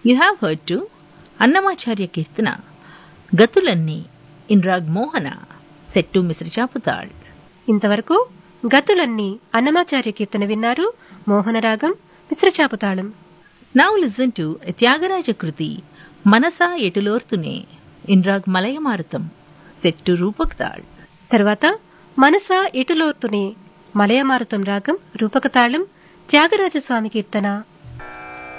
You have heard to Annamacharya Kirtana, Gatulanni in Rag Mohana, set to Mr. Chaputal. ఇంతవరకు గతులన్నీ అన్నమాచార్య కీర్తన విన్నారు. మోహనరాగం మిశ్ర చాపుతాళం. Now listen to Tyagaraja Kruti, Manasa Etulortune in Rag Malayamarutam, set to Rupaktal. తర్వాత మనసా ఎటులోర్తునే మలయమారుతం రాగం రూపకతాళం త్యాగరాజస్వామి కీర్తన